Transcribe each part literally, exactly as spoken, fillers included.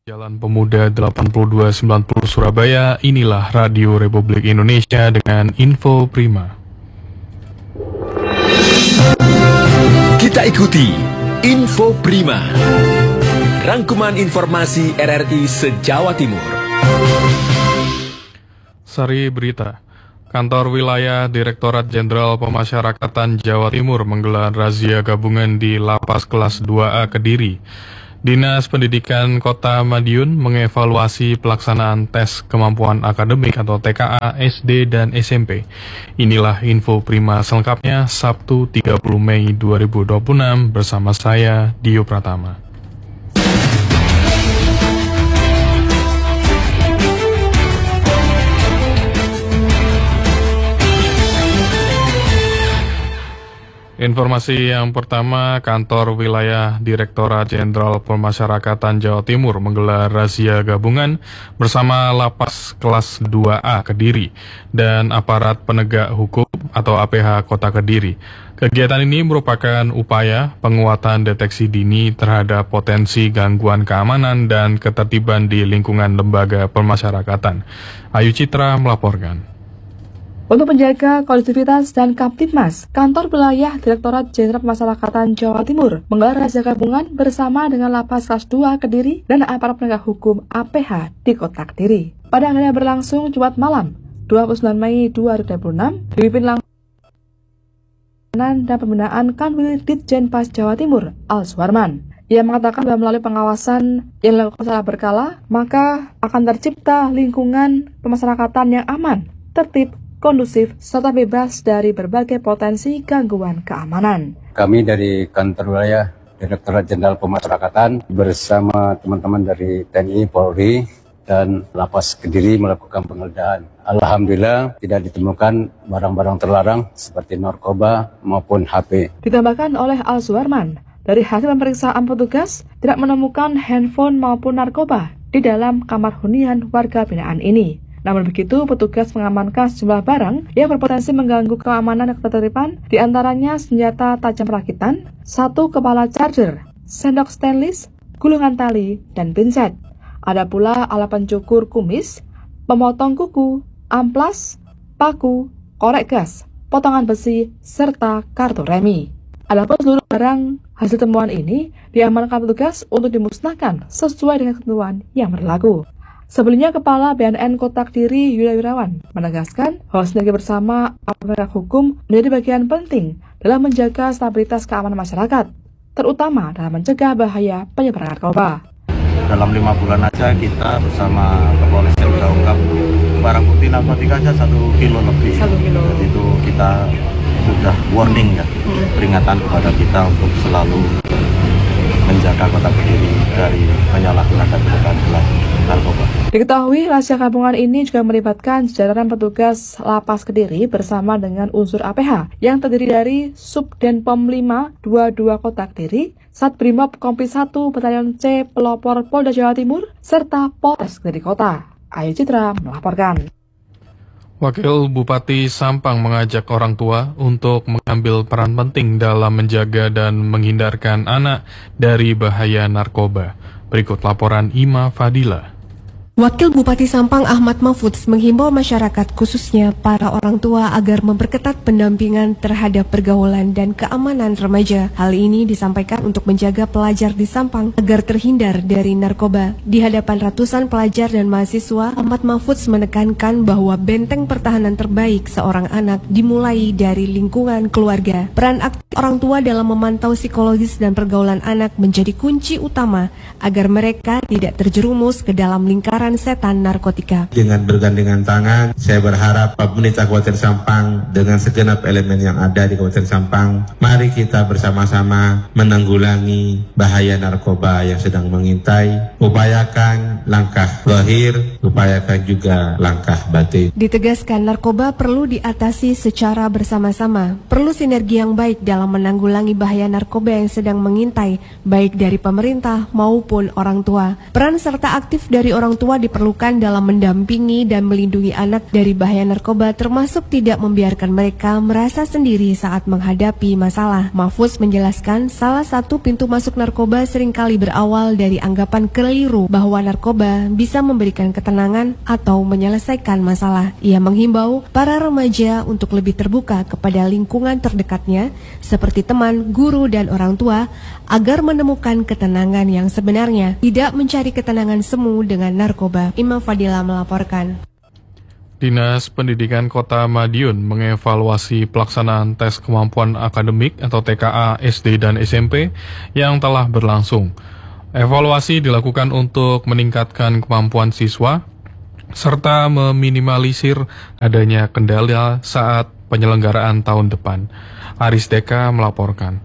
Jalan Pemuda delapan puluh dua sembilan puluh Surabaya, inilah Radio Republik Indonesia dengan Info Prima. Kita ikuti Info Prima, rangkuman informasi R R I se-Jawa Timur. Sari berita, Kantor Wilayah Direktorat Jenderal Pemasyarakatan Jawa Timur menggelar razia gabungan di Lapas Kelas dua A Kediri. Dinas Pendidikan Kota Madiun mengevaluasi pelaksanaan tes kemampuan akademik atau T K A S D dan S M P. Inilah Info Prima selengkapnya Sabtu tiga puluh Mei dua ribu dua puluh enam bersama saya Dio Pratama. Informasi yang pertama, Kantor Wilayah Direktorat Jenderal Pemasyarakatan Jawa Timur menggelar razia gabungan bersama Lapas Kelas dua A Kediri dan aparat penegak hukum atau A P H Kota Kediri. Kegiatan ini merupakan upaya penguatan deteksi dini terhadap potensi gangguan keamanan dan ketertiban di lingkungan lembaga pemasyarakatan. Ayu Citra melaporkan. Untuk menjaga kondusivitas dan Kamtibmas, Kantor Wilayah Direktorat Jenderal Pemasyarakatan Jawa Timur menggelar razia gabungan bersama dengan Lapas Kelas dua Kediri dan aparat penegak hukum A P H di Kota Kediri. Pada akhirnya berlangsung Jumat malam, dua puluh sembilan Mei dua ribu dua puluh enam, dipimpin langsung dan pembinaan Kanwil Ditjen Pas Jawa Timur, Al Suwarman. Ia mengatakan bahwa melalui pengawasan yang dilakukan secara berkala, maka akan tercipta lingkungan pemasyarakatan yang aman, tertib, kondusif, serta bebas dari berbagai potensi gangguan keamanan. Kami dari Kantor Wilayah Direktorat Jenderal Pemasyarakatan bersama teman-teman dari T N I, Polri, dan Lapas Kediri melakukan penggeledahan. Alhamdulillah tidak ditemukan barang-barang terlarang seperti narkoba maupun H P. Ditambahkan oleh Al Suwarman, dari hasil pemeriksaan petugas tidak menemukan handphone maupun narkoba di dalam kamar hunian warga binaan ini. Namun begitu, petugas mengamankan sejumlah barang yang berpotensi mengganggu keamanan dan ketertiban, di antaranya senjata tajam rakitan, satu kepala charger, sendok stainless, gulungan tali, dan pinset. Ada pula alat pencukur kumis, pemotong kuku, amplas, paku, korek gas, potongan besi, serta kartu remi. Adapun seluruh barang hasil temuan ini diamankan petugas untuk dimusnahkan sesuai dengan ketentuan yang berlaku. Sebelumnya, Kepala B N N Kota Kediri Yulia Wirawan menegaskan bahwa sinergi bersama aparat hukum menjadi bagian penting dalam menjaga stabilitas keamanan masyarakat, terutama dalam mencegah bahaya penyebaran narkoba. Dalam lima bulan aja kita bersama kepolisian sudah ungkap barang bukti narkotika aja satu kilo lebih. Satu kilo. Jadi itu kita sudah warning ya, peringatan kepada kita untuk selalu menjaga Kota Kediri dari penyalahgunaan narkoba. Diketahui razia gabungan ini juga melibatkan jajaran petugas Lapas Kediri bersama dengan unsur A P H yang terdiri dari Subdenpom lima dua puluh dua Kota Kediri, Satbrimob Kompi satu Batalion C Pelopor Polda Jawa Timur, serta Polres Kediri Kota. Ayu Citra melaporkan. Wakil Bupati Sampang mengajak orang tua untuk mengambil peran penting dalam menjaga dan menghindarkan anak dari bahaya narkoba. Berikut laporan Ima Fadila. Wakil Bupati Sampang Ahmad Mahfudz menghimbau masyarakat khususnya para orang tua agar memperketat pendampingan terhadap pergaulan dan keamanan remaja. Hal ini disampaikan untuk menjaga pelajar di Sampang agar terhindar dari narkoba. Di hadapan ratusan pelajar dan mahasiswa, Ahmad Mahfudz menekankan bahwa benteng pertahanan terbaik seorang anak dimulai dari lingkungan keluarga. Peran aktif orang tua dalam memantau psikologis dan pergaulan anak menjadi kunci utama agar mereka tidak terjerumus ke dalam lingkaran setan narkotika. Dengan bergandengan tangan, saya berharap pemerintah Kabupaten Sampang dengan segenap elemen yang ada di Kabupaten Sampang, mari kita bersama-sama menanggulangi bahaya narkoba yang sedang mengintai. Upayakan langkah zahir, upayakan juga langkah batin. Ditegaskan narkoba perlu diatasi secara bersama-sama. Perlu sinergi yang baik dalam menanggulangi bahaya narkoba yang sedang mengintai, baik dari pemerintah maupun orang tua. Peran serta aktif dari orang tua tua diperlukan dalam mendampingi dan melindungi anak dari bahaya narkoba, termasuk tidak membiarkan mereka merasa sendiri saat menghadapi masalah. Mahfudz menjelaskan salah satu pintu masuk narkoba seringkali berawal dari anggapan keliru bahwa narkoba bisa memberikan ketenangan atau menyelesaikan masalah. Ia menghimbau para remaja untuk lebih terbuka kepada lingkungan terdekatnya seperti teman, guru, dan orang tua agar menemukan ketenangan yang sebenarnya, tidak mencari ketenangan semu dengan narkoba. Imam Fadila melaporkan. Dinas Pendidikan Kota Madiun mengevaluasi pelaksanaan tes kemampuan akademik atau T K A S D dan S M P yang telah berlangsung. Evaluasi dilakukan untuk meningkatkan kemampuan siswa serta meminimalisir adanya kendala saat penyelenggaraan tahun depan. Aris Deka melaporkan.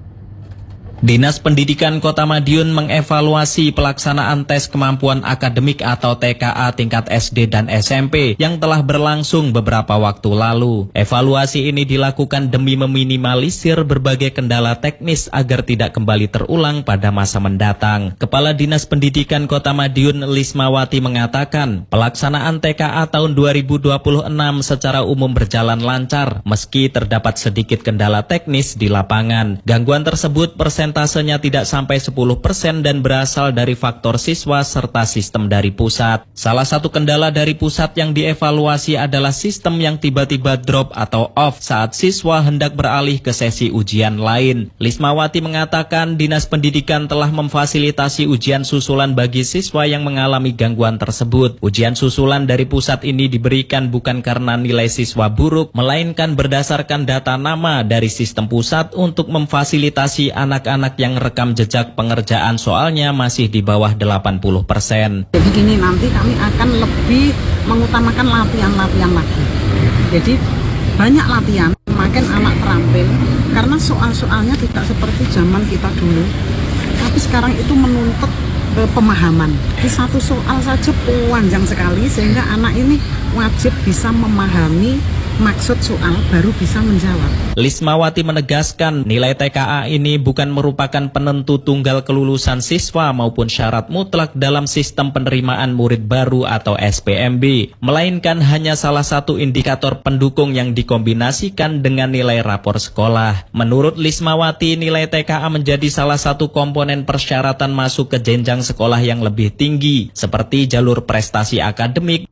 Dinas Pendidikan Kota Madiun mengevaluasi pelaksanaan tes kemampuan akademik atau T K A tingkat S D dan S M P yang telah berlangsung beberapa waktu lalu. Evaluasi ini dilakukan demi meminimalisir berbagai kendala teknis agar tidak kembali terulang pada masa mendatang. Kepala Dinas Pendidikan Kota Madiun Lismawati mengatakan, pelaksanaan T K A tahun dua ribu dua puluh enam secara umum berjalan lancar meski terdapat sedikit kendala teknis di lapangan. Gangguan tersebut persen Persentasenya tidak sampai sepuluh persen dan berasal dari faktor siswa serta sistem dari pusat. Salah satu kendala dari pusat yang dievaluasi adalah sistem yang tiba-tiba drop atau off saat siswa hendak beralih ke sesi ujian lain. Lismawati mengatakan Dinas Pendidikan telah memfasilitasi ujian susulan bagi siswa yang mengalami gangguan tersebut. Ujian susulan dari pusat ini diberikan bukan karena nilai siswa buruk, melainkan berdasarkan data nama dari sistem pusat untuk memfasilitasi anak-anak anak yang rekam jejak pengerjaan soalnya masih di bawah delapan puluh persen. Jadi gini, nanti kami akan lebih mengutamakan latihan-latihan lagi. Jadi banyak latihan, makin anak terampil, karena soal-soalnya tidak seperti zaman kita dulu. Tapi sekarang itu menuntut e, pemahaman. Di satu soal saja panjang sekali, sehingga anak ini wajib bisa memahami maksud soal baru bisa menjawab. Lismawati menegaskan nilai T K A ini bukan merupakan penentu tunggal kelulusan siswa maupun syarat mutlak dalam sistem penerimaan murid baru atau S P M B, melainkan hanya salah satu indikator pendukung yang dikombinasikan dengan nilai rapor sekolah. Menurut Lismawati, nilai T K A menjadi salah satu komponen persyaratan masuk ke jenjang sekolah yang lebih tinggi, seperti jalur prestasi akademik.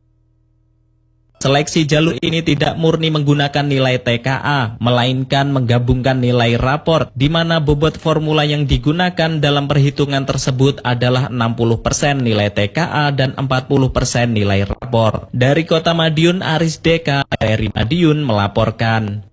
Seleksi jalur ini tidak murni menggunakan nilai T K A, melainkan menggabungkan nilai rapor, di mana bobot formula yang digunakan dalam perhitungan tersebut adalah enam puluh persen nilai T K A dan empat puluh persen nilai rapor. Dari Kota Madiun, Aris Deka, R R I Madiun melaporkan.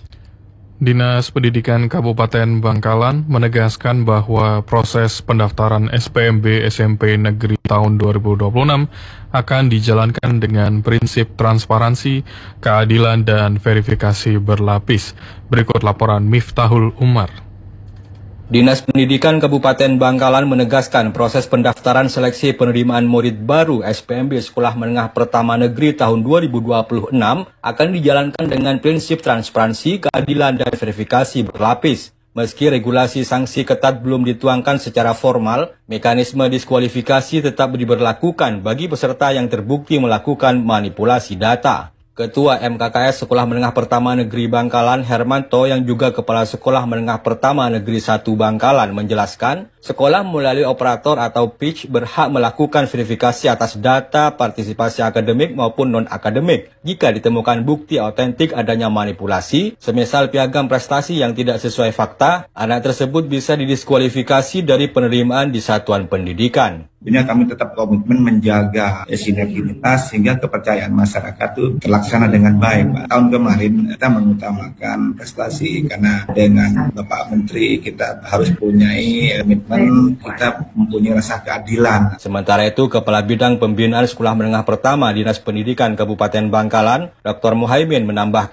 Dinas Pendidikan Kabupaten Bangkalan menegaskan bahwa proses pendaftaran S P M B S M P Negeri tahun dua ribu dua puluh enam akan dijalankan dengan prinsip transparansi, keadilan, dan verifikasi berlapis. Berikut laporan Miftahul Umar. Dinas Pendidikan Kabupaten Bangkalan menegaskan proses pendaftaran seleksi penerimaan murid baru S P M B Sekolah Menengah Pertama Negeri tahun dua ribu dua puluh enam akan dijalankan dengan prinsip transparansi, keadilan, dan verifikasi berlapis. Meski regulasi sanksi ketat belum dituangkan secara formal, mekanisme diskualifikasi tetap diberlakukan bagi peserta yang terbukti melakukan manipulasi data. Ketua M K K S Sekolah Menengah Pertama Negeri Bangkalan, Hermanto, yang juga Kepala Sekolah Menengah Pertama Negeri satu Bangkalan, menjelaskan, sekolah melalui operator atau P I C berhak melakukan verifikasi atas data partisipasi akademik maupun non-akademik. Jika ditemukan bukti autentik adanya manipulasi, semisal piagam prestasi yang tidak sesuai fakta, anak tersebut bisa didiskualifikasi dari penerimaan di satuan pendidikan. Ini kami tetap komitmen menjaga sinergitas sehingga kepercayaan masyarakat itu terlaksana dengan baik, Pak. Tahun kemarin kita mengutamakan prestasi karena dengan Bapak Menteri kita harus punyai komitmen, kita mempunyai rasa keadilan. Sementara itu, Kepala Bidang Pembinaan Sekolah Menengah Pertama Dinas Pendidikan Kabupaten Bangkalan, Doktor Muhaimin, menambahkan,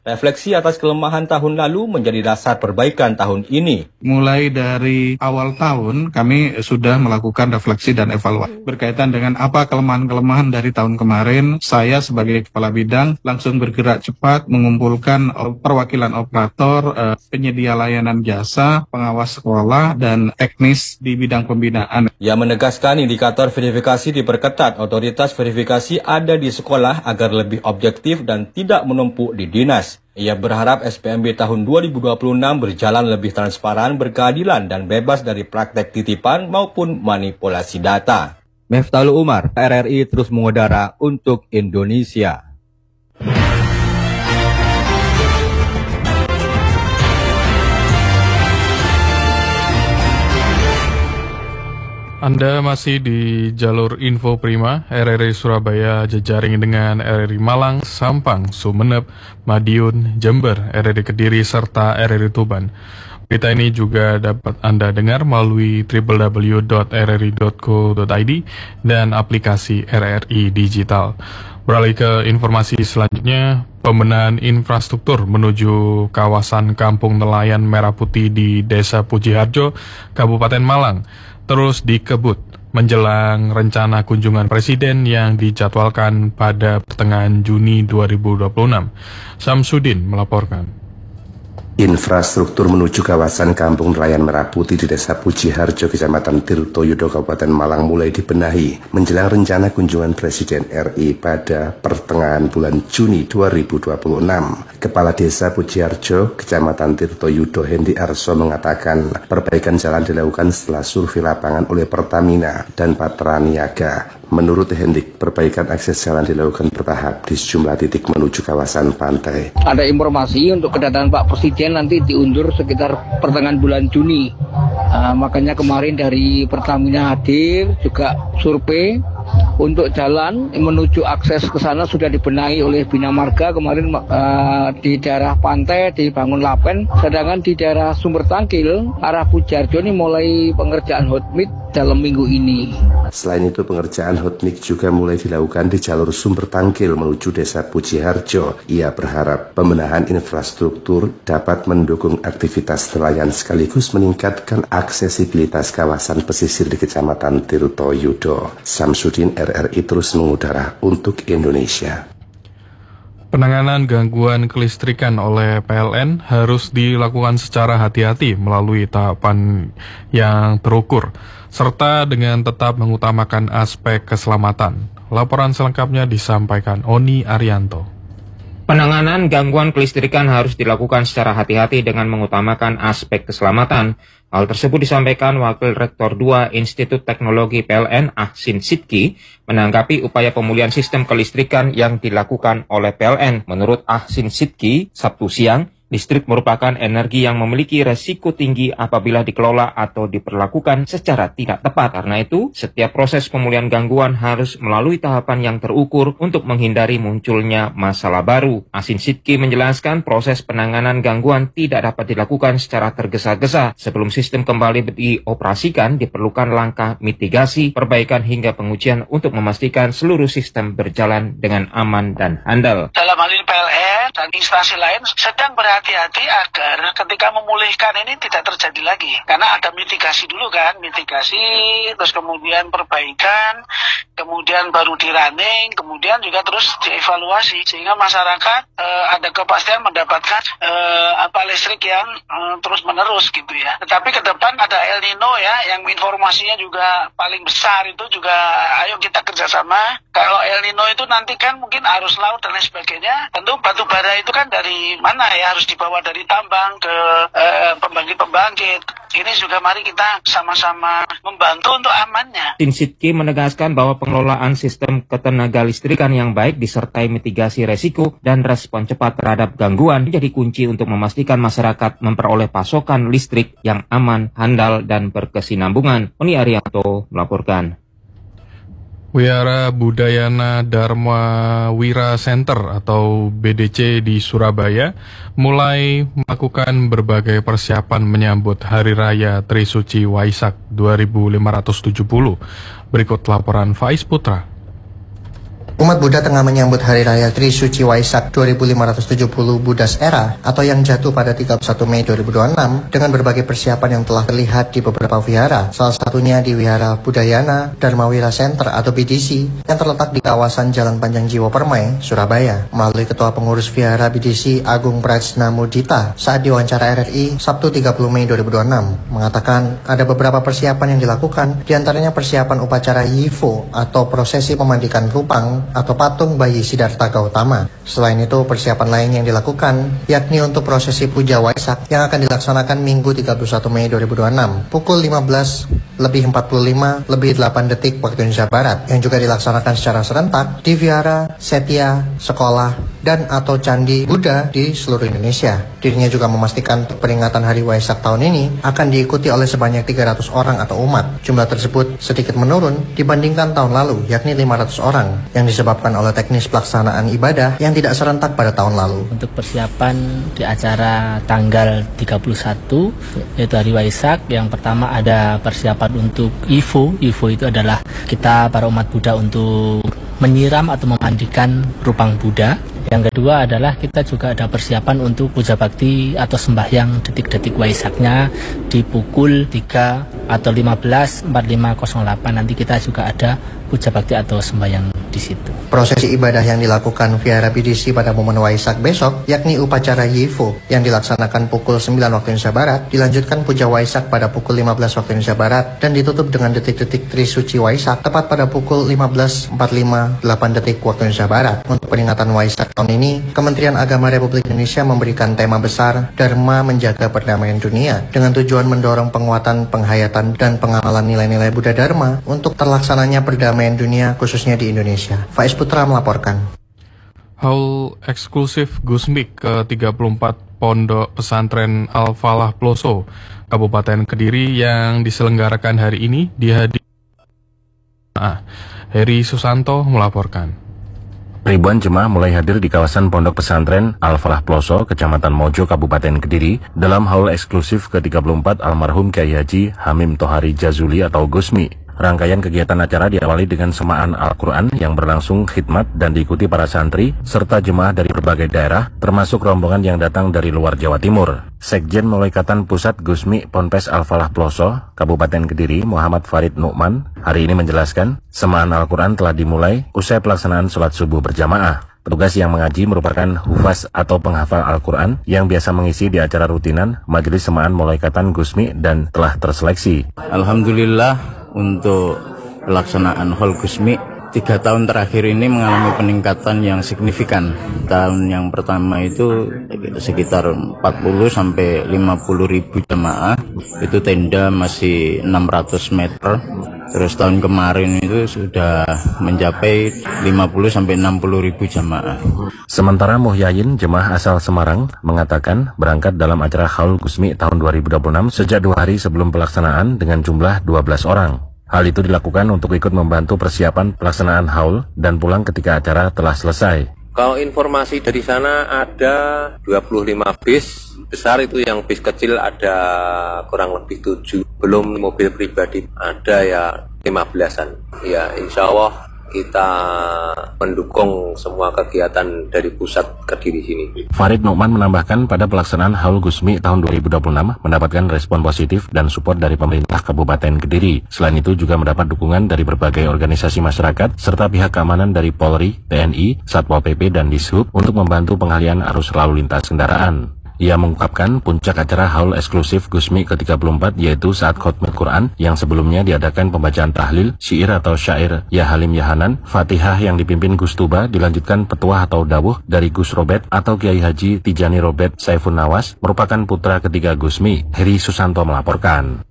Refleksi atas kelemahan tahun lalu menjadi dasar perbaikan tahun ini. Mulai dari awal tahun kami sudah melakukan refleksi dan evaluasi berkaitan dengan apa kelemahan-kelemahan dari tahun kemarin. Saya sebagai kepala bidang langsung bergerak cepat mengumpulkan perwakilan operator, penyedia layanan jasa, pengawas sekolah, dan teknis di bidang pembinaan. Ia menegaskan indikator verifikasi diperketat, otoritas verifikasi ada di sekolah agar lebih objektif dan tidak menumpuk di dinas. Ia berharap S P M B tahun dua ribu dua puluh enam berjalan lebih transparan, berkeadilan, dan bebas dari praktek titipan maupun manipulasi data. Miftahul Umar, R R I terus mengudara untuk Indonesia. Anda masih di jalur Info Prima, R R I Surabaya jejaring dengan R R I Malang, Sampang, Sumeneb, Madiun, Jember, R R I Kediri, serta R R I Tuban. Berita ini juga dapat Anda dengar melalui w w w titik r r i titik co titik i d dan aplikasi R R I Digital. Beralih ke informasi selanjutnya, pembenahan infrastruktur menuju kawasan Kampung Nelayan Merah Putih di Desa Pujiharjo, Kabupaten Malang terus dikebut menjelang rencana kunjungan Presiden yang dijadwalkan pada pertengahan Juni dua ribu dua puluh enam. Samsudin melaporkan. Infrastruktur menuju kawasan Kampung Nelayan Merah Putih di Desa Pujiharjo, Kecamatan Tirtoyudo, Kabupaten Malang mulai dibenahi menjelang rencana kunjungan Presiden R I pada pertengahan bulan Juni dua ribu dua puluh enam. Kepala Desa Pujiharjo, Kecamatan Tirtoyudo, Hendi Arso mengatakan perbaikan jalan dilakukan setelah survei lapangan oleh Pertamina dan Patra Niaga. Menurut Hendik, perbaikan akses jalan dilakukan bertahap di sejumlah titik menuju kawasan pantai. Ada informasi untuk kedatangan Pak Presiden nanti diundur sekitar pertengahan bulan Juni. Uh, makanya kemarin dari Pertamina hadir juga survei untuk jalan menuju akses ke sana sudah dibenahi oleh Bina Marga. Kemarin uh, di daerah pantai dibangun lapen, sedangkan di daerah Sumber Tangkil arah Pujiharjo ini mulai pengerjaan hotmix dalam minggu ini. Selain itu, pengerjaan hotmix juga mulai dilakukan di jalur Sumber Tangkil menuju Desa Pujiharjo. Ia berharap pembenahan infrastruktur dapat mendukung aktivitas nelayan sekaligus meningkatkan aksesibilitas kawasan pesisir di Kecamatan Tirtoyudo. Samsudin, R R I terus mengudara untuk Indonesia. Penanganan gangguan kelistrikan oleh P L N harus dilakukan secara hati-hati melalui tahapan yang terukur, serta dengan tetap mengutamakan aspek keselamatan. Laporan selengkapnya disampaikan Oni Arianto. Penanganan gangguan kelistrikan harus dilakukan secara hati-hati dengan mengutamakan aspek keselamatan. Hal tersebut disampaikan Wakil Rektor dua Institut Teknologi P L N Ahsin Sidki menanggapi upaya pemulihan sistem kelistrikan yang dilakukan oleh P L N. Menurut Ahsin Sidki, Sabtu siang, listrik merupakan energi yang memiliki resiko tinggi apabila dikelola atau diperlakukan secara tidak tepat. Karena itu, setiap proses pemulihan gangguan harus melalui tahapan yang terukur untuk menghindari munculnya masalah baru. Ahsin Sidki menjelaskan proses penanganan gangguan tidak dapat dilakukan secara tergesa-gesa. Sebelum sistem kembali dioperasikan, diperlukan langkah mitigasi, perbaikan hingga pengujian untuk memastikan seluruh sistem berjalan dengan aman dan handal. Dalam hal ini P L N dan instansi lain sedang berhati hati-hati agar ketika memulihkan ini tidak terjadi lagi. Karena ada mitigasi dulu kan, mitigasi, terus kemudian perbaikan, kemudian baru di running, kemudian juga terus dievaluasi. Sehingga masyarakat e, ada kepastian mendapatkan e, apa listrik yang e, terus menerus gitu ya. Tetapi ke depan ada El Nino ya, yang informasinya juga paling besar itu juga ayo kita kerjasama. Kalau El Nino itu nanti kan mungkin arus laut dan lain sebagainya, tentu batu bara itu kan dari mana ya, harus dibawa dari tambang ke pembangkit-pembangkit. Ini juga mari kita sama-sama membantu untuk amannya. Ahsin Sidki menegaskan bahwa pengelolaan sistem ketenaga listrikan yang baik disertai mitigasi resiko dan respon cepat terhadap gangguan menjadi kunci untuk memastikan masyarakat memperoleh pasokan listrik yang aman, handal, dan berkesinambungan. Oni Arianto melaporkan. Wihara Budayana Dharma Wira Center atau B D C di Surabaya mulai melakukan berbagai persiapan menyambut Hari Raya Trisuci Waisak dua ribu lima ratus tujuh puluh. Berikut laporan Faiz Putra. Umat Buddha tengah menyambut Hari Raya Trisuci Waisak dua ribu lima ratus tujuh puluh Buddha's Era atau yang jatuh pada tiga puluh satu Mei dua ribu dua puluh enam dengan berbagai persiapan yang telah terlihat di beberapa wihara, salah satunya di Wihara Budayana Dharmawira Center atau B D C yang terletak di kawasan Jalan Panjang Jiwo Permai, Surabaya. Melalui Ketua Pengurus Wihara B D C Agung Prajna Mudita saat diwawancara R R I Sabtu tiga puluh Mei dua ribu dua puluh enam mengatakan ada beberapa persiapan yang dilakukan, diantaranya persiapan upacara Yivo atau prosesi pemandikan rupang atau patung bayi Siddhartha Gautama. Selain itu, persiapan lain yang dilakukan yakni untuk prosesi Puja Waisak yang akan dilaksanakan Minggu tiga puluh satu Mei dua ribu dua puluh enam pukul lima belas lebih empat puluh lima lebih delapan detik waktu Indonesia Barat yang juga dilaksanakan secara serentak di Vihara, Setia, sekolah, dan atau candi Buddha di seluruh Indonesia. Dirinya juga memastikan peringatan Hari Waisak tahun ini akan diikuti oleh sebanyak tiga ratus orang atau umat. Jumlah tersebut sedikit menurun dibandingkan tahun lalu, yakni lima ratus orang, yang disebabkan oleh teknis pelaksanaan ibadah yang tidak serentak pada tahun lalu. Untuk persiapan di acara tanggal tiga puluh satu, yaitu Hari Waisak, yang pertama ada persiapan untuk Yivo. Yivo itu adalah kita para umat Buddha untuk menyiram atau memandikan rupang Buddha. Yang kedua adalah kita juga ada persiapan untuk puja bakti atau sembahyang detik-detik Waisaknya di pukul tiga atau lima belas empat puluh lima nol delapan. Nanti kita juga ada puja bakti atau sembahyang di situ. Prosesi ibadah yang dilakukan Vihara B D C pada momen Waisak besok, yakni upacara Yivo yang dilaksanakan pukul sembilan waktu Indonesia Barat, dilanjutkan puja Waisak pada pukul lima belas waktu Indonesia Barat, dan ditutup dengan detik-detik Trisuci Waisak tepat pada pukul lima belas empat puluh lima delapan detik waktu Indonesia Barat. Untuk peringatan Waisak tahun ini, Kementerian Agama Republik Indonesia memberikan tema besar Dharma Menjaga Perdamaian Dunia dengan tujuan mendorong penguatan, penghayatan, dan pengamalan nilai-nilai Buddha Dharma untuk terlaksananya perdamaian dunia khususnya di Indonesia. Faiz Putra melaporkan. Haul eksklusif Gusmik ke tiga puluh empat Pondok Pesantren Al-Falah Ploso, Kabupaten Kediri yang diselenggarakan hari ini dihadiri. Nah, Heri Susanto melaporkan. Ribuan jemaah mulai hadir di kawasan Pondok Pesantren Al-Falah Ploso, Kecamatan Mojo, Kabupaten Kediri, dalam haul eksklusif ke tiga puluh empat almarhum Kyai Haji Hamim Tohari Jazuli atau Gusmi. Rangkaian kegiatan acara diawali dengan semaan Al-Quran yang berlangsung khidmat dan diikuti para santri serta jemaah dari berbagai daerah, termasuk rombongan yang datang dari luar Jawa Timur. Sekjen Mulaikatan Pusat Gusmi Ponpes Al-Falah Ploso, Kabupaten Kediri, Muhammad Farid Nu'man, hari ini menjelaskan, semaan Al-Quran telah dimulai usai pelaksanaan sholat subuh berjamaah. Petugas yang mengaji merupakan hufaz atau penghafal Al-Quran yang biasa mengisi di acara rutinan Majelis Semaan Mulaikatan Gusmi dan telah terseleksi. Alhamdulillah, untuk pelaksanaan haul Gusmi tiga tahun terakhir ini mengalami peningkatan yang signifikan. Tahun yang pertama itu sekitar empat puluh sampai lima puluh ribu jamaah, itu tenda masih enam ratus meter. Terus tahun kemarin itu sudah mencapai lima puluh sampai enam puluh ribu jamaah. Sementara Muhyayin, jemaah asal Semarang, mengatakan berangkat dalam acara haul Gusmi tahun dua ribu dua puluh enam sejak dua hari sebelum pelaksanaan dengan jumlah dua belas orang. Hal itu dilakukan untuk ikut membantu persiapan pelaksanaan haul dan pulang ketika acara telah selesai. Kalau informasi dari sana ada dua puluh lima bis, besar itu yang bis kecil ada kurang lebih tujuh, belum mobil pribadi ada ya lima belasan. Ya insya Allah kita mendukung semua kegiatan dari pusat Kediri sini. Farid Nu'man menambahkan pada pelaksanaan haul Gusmi tahun dua ribu dua puluh enam mendapatkan respon positif dan support dari pemerintah Kabupaten Kediri. Selain itu juga mendapat dukungan dari berbagai organisasi masyarakat serta pihak keamanan dari Polri, T N I, Satpol P P, dan Dishub untuk membantu pengalihan arus lalu lintas kendaraan. Ia mengungkapkan puncak acara haul eksklusif Gusmi ke tiga puluh empat yaitu saat khotmah Quran yang sebelumnya diadakan pembacaan tahlil, syair atau syair Ya Halim Ya Hanan, Fatihah yang dipimpin Gus Tuba, dilanjutkan petuah atau dawuh dari Gus Robet atau Kiai Haji Tijani Robet Saifun Nawas, merupakan putra ketiga Gusmi. Heri Susanto melaporkan.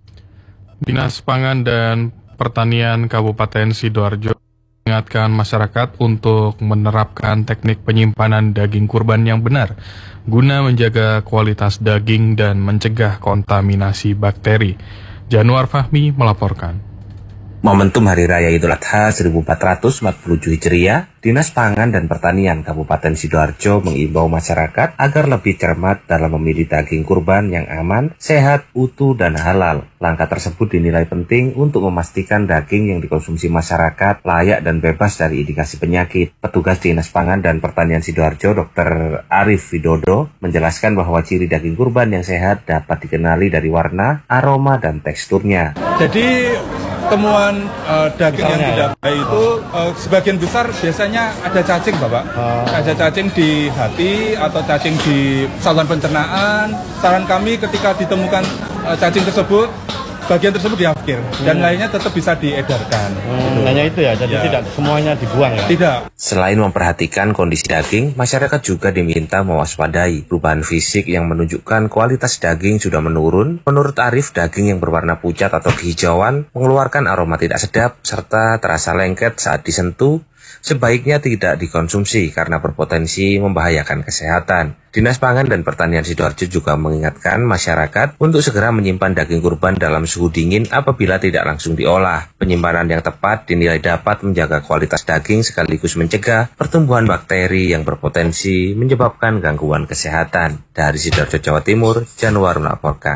Dinas Pangan dan Pertanian Kabupaten Sidoarjo mengingatkan masyarakat untuk menerapkan teknik penyimpanan daging kurban yang benar guna menjaga kualitas daging dan mencegah kontaminasi bakteri. Januar Fahmi melaporkan. Momentum Hari Raya Idul Adha seribu empat ratus empat puluh tujuh Hijriah, Dinas Pangan dan Pertanian Kabupaten Sidoarjo mengimbau masyarakat agar lebih cermat dalam memilih daging kurban yang aman, sehat, utuh, dan halal. Langkah tersebut dinilai penting untuk memastikan daging yang dikonsumsi masyarakat layak dan bebas dari indikasi penyakit. Petugas Dinas Pangan dan Pertanian Sidoarjo, Dokter Arif Widodo, menjelaskan bahwa ciri daging kurban yang sehat dapat dikenali dari warna, aroma, dan teksturnya. Jadi temuan uh, daging Misalnya, yang tidak baik itu uh, sebagian besar biasanya ada cacing, Bapak. Oh. Ada cacing di hati atau cacing di saluran pencernaan. Saran kami ketika ditemukan uh, cacing tersebut, bagian tersebut diakhir dan hmm. lainnya tetap bisa diedarkan. Hmm, gitu. Hanya itu ya, jadi ya. Tidak semuanya dibuang ya? Tidak. Selain memperhatikan kondisi daging, masyarakat juga diminta mewaspadai perubahan fisik yang menunjukkan kualitas daging sudah menurun. Menurut Arif, daging yang berwarna pucat atau kehijauan mengeluarkan aroma tidak sedap serta terasa lengket saat disentuh. Sebaiknya tidak dikonsumsi karena berpotensi membahayakan kesehatan. Dinas Pangan dan Pertanian Sidoarjo juga mengingatkan masyarakat untuk segera menyimpan daging kurban dalam suhu dingin apabila tidak langsung diolah. Penyimpanan yang tepat dinilai dapat menjaga kualitas daging sekaligus mencegah pertumbuhan bakteri yang berpotensi menyebabkan gangguan kesehatan. Dari Sidoarjo, Jawa Timur, Januar melaporkan.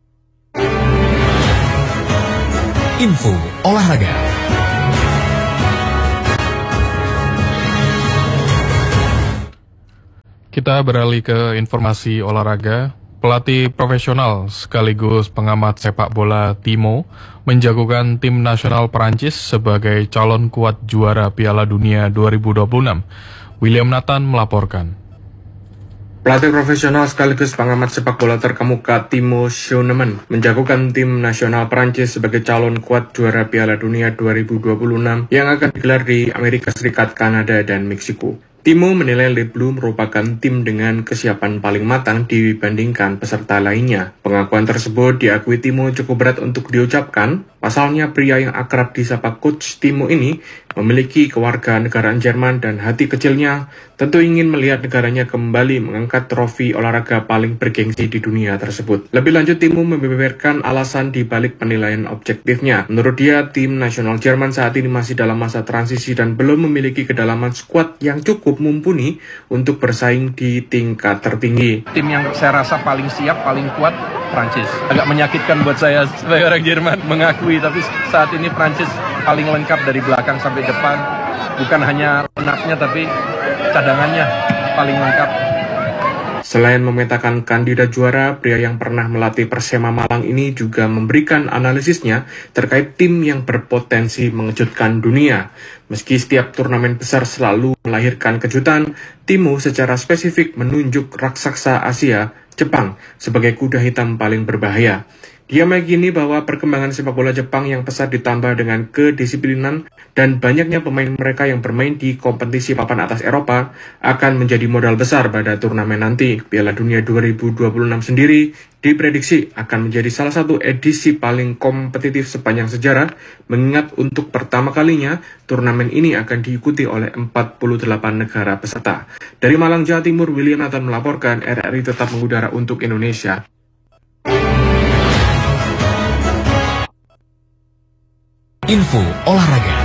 Info olahraga. Kita beralih ke informasi olahraga. Pelatih profesional sekaligus pengamat sepak bola Timo menjagokan tim nasional Perancis sebagai calon kuat juara Piala Dunia dua ribu dua puluh enam. William Nathan melaporkan. Pelatih profesional sekaligus pengamat sepak bola terkemuka Timo Schooneman menjagokan tim nasional Perancis sebagai calon kuat juara Piala Dunia dua ribu dua puluh enam yang akan digelar di Amerika Serikat, Kanada, dan Meksiko. Timo menilai Le Bleu merupakan tim dengan kesiapan paling matang dibandingkan peserta lainnya. Pengakuan tersebut diakui Timo cukup berat untuk diucapkan. Pasalnya pria yang akrab disapa Coach Timo ini memiliki kewarganegaraan Jerman dan hati kecilnya tentu ingin melihat negaranya kembali mengangkat trofi olahraga paling bergengsi di dunia tersebut. Lebih lanjut, Timo membeberkan alasan di balik penilaian objektifnya. Menurut dia, tim nasional Jerman saat ini masih dalam masa transisi dan belum memiliki kedalaman skuad yang cukup mumpuni untuk bersaing di tingkat tertinggi. Tim yang saya rasa paling siap, paling kuat, Prancis. Agak menyakitkan buat saya sebagai orang Jerman mengakui, tapi saat ini Prancis paling lengkap dari belakang sampai depan. Bukan hanya line-up-nya, tapi cadangannya paling lengkap. Selain memetakan kandidat juara, pria yang pernah melatih Persema Malang ini juga memberikan analisisnya terkait tim yang berpotensi mengejutkan dunia. Meski setiap turnamen besar selalu melahirkan kejutan, Timo secara spesifik menunjuk raksasa Asia, Jepang, sebagai kuda hitam paling berbahaya. Dia meyakini bahwa perkembangan sepak bola Jepang yang pesat ditambah dengan kedisiplinan dan banyaknya pemain mereka yang bermain di kompetisi papan atas Eropa akan menjadi modal besar pada turnamen nanti. Piala Dunia dua ribu dua puluh enam sendiri diprediksi akan menjadi salah satu edisi paling kompetitif sepanjang sejarah, mengingat untuk pertama kalinya turnamen ini akan diikuti oleh empat puluh delapan negara peserta. Dari Malang, Jawa Timur, William Nathan melaporkan. R R I tetap mengudara untuk Indonesia. Info olahraga.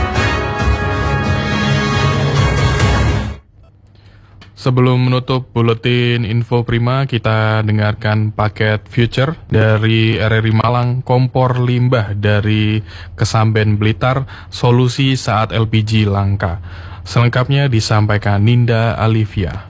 Sebelum menutup buletin Info Prima, kita dengarkan paket Future dari R R I Malang. Kompor limbah dari Kesamben Blitar, solusi saat L P G langka. Selengkapnya disampaikan Ninda Alivia.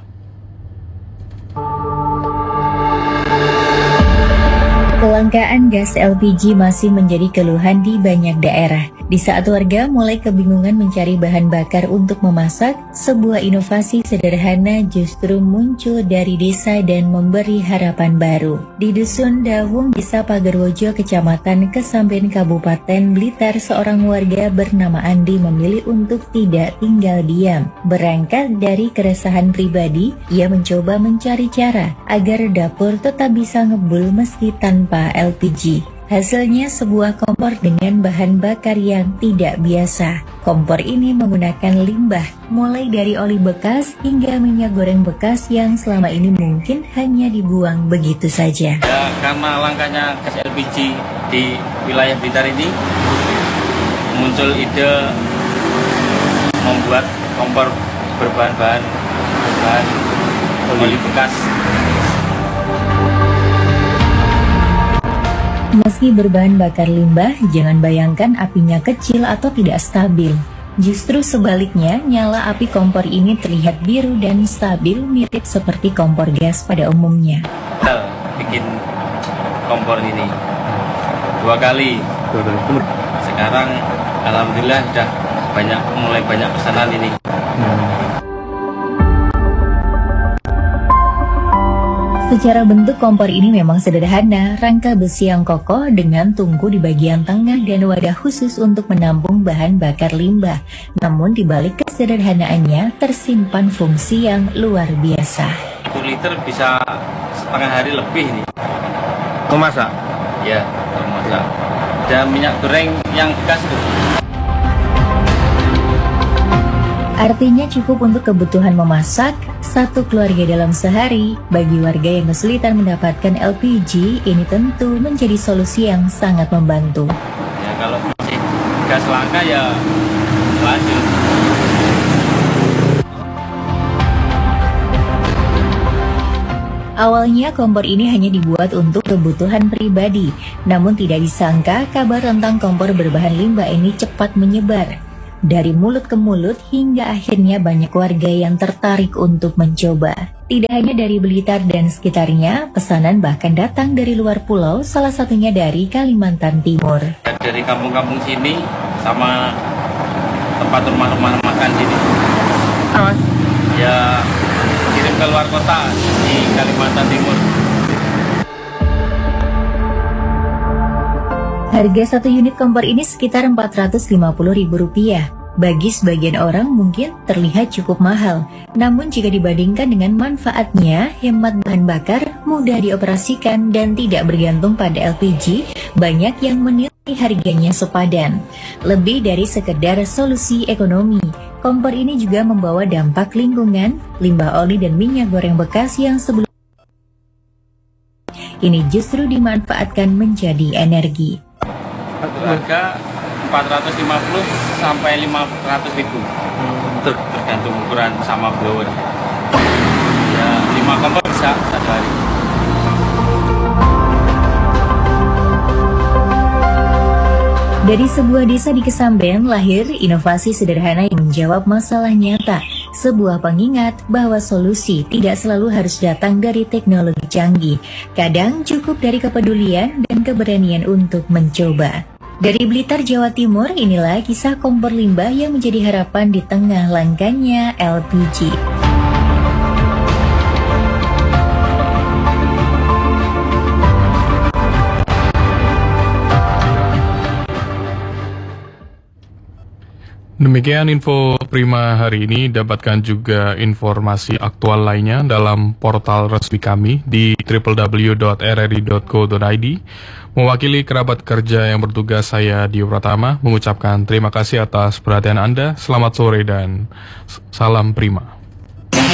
Kelangkaan gas L P G masih menjadi keluhan di banyak daerah. Di saat warga mulai kebingungan mencari bahan bakar untuk memasak, sebuah inovasi sederhana justru muncul dari desa dan memberi harapan baru. Di Dusun Dawung, Desa Pagerwojo, Kecamatan Kesamben, Kabupaten Blitar, seorang warga bernama Andi memilih untuk tidak tinggal diam. Berangkat dari keresahan pribadi, ia mencoba mencari cara agar dapur tetap bisa ngebul meski tanpa L P G. Hasilnya sebuah kompor dengan bahan bakar yang tidak biasa. Kompor ini menggunakan limbah, mulai dari oli bekas hingga minyak goreng bekas yang selama ini mungkin hanya dibuang begitu saja. Ya, karena langkanya gas L P G di wilayah Blitar ini, muncul ide membuat kompor berbahan-bahan berbahan oli bekas. Meski berbahan bakar limbah, jangan bayangkan apinya kecil atau tidak stabil. Justru sebaliknya, nyala api kompor ini terlihat biru dan stabil, mirip seperti kompor gas pada umumnya. Kita bikin kompor ini dua kali. Sekarang alhamdulillah sudah banyak, mulai banyak pesanan ini. Secara bentuk kompor ini memang sederhana, rangka besi yang kokoh dengan tungku di bagian tengah dan wadah khusus untuk menampung bahan bakar limbah. Namun di balik kesederhanaannya tersimpan fungsi yang luar biasa. Satu liter bisa setengah hari lebih nih. Memasak? Ya, memasak. Dan minyak goreng yang bekas itu. Artinya cukup untuk kebutuhan memasak satu keluarga dalam sehari. Bagi warga yang kesulitan mendapatkan L P G, ini tentu menjadi solusi yang sangat membantu. Ya kalau masih gas langka ya lanjut. Awalnya kompor ini hanya dibuat untuk kebutuhan pribadi, namun tidak disangka kabar tentang kompor berbahan limbah ini cepat menyebar. Dari mulut ke mulut hingga akhirnya banyak warga yang tertarik untuk mencoba. Tidak hanya dari Blitar dan sekitarnya, pesanan bahkan datang dari luar pulau, salah satunya dari Kalimantan Timur. Dari kampung-kampung sini sama tempat rumah-rumah makan sini. Mas? Ya kirim ke luar kota di Kalimantan Timur. Harga satu unit kompor ini sekitar empat ratus lima puluh ribu rupiah. Bagi sebagian orang mungkin terlihat cukup mahal. Namun jika dibandingkan dengan manfaatnya, hemat bahan bakar, mudah dioperasikan, dan tidak bergantung pada L P G, banyak yang menilai harganya sepadan. Lebih dari sekedar solusi ekonomi, kompor ini juga membawa dampak lingkungan. Limbah oli dan minyak goreng bekas yang sebelumnya ini justru dimanfaatkan menjadi energi. Harga empat ratus lima puluh sampai lima ratus ribu, tergantung ukuran sama blower. Ya lima kompor bisa satu hari. Dari sebuah desa di Kesamben lahir inovasi sederhana yang menjawab masalah nyata. Sebuah pengingat bahwa solusi tidak selalu harus datang dari teknologi canggih. Kadang cukup dari kepedulian dan keberanian untuk mencoba. Dari Blitar, Jawa Timur, inilah kisah kompor limbah yang menjadi harapan di tengah langkanya L P G. Demikian info Prima hari ini. Dapatkan juga informasi aktual lainnya dalam portal resmi kami di w w w dot r r i dot co dot i d. Mewakili kerabat kerja yang bertugas, saya Dio Pratama mengucapkan terima kasih atas perhatian Anda. Selamat sore dan salam Prima.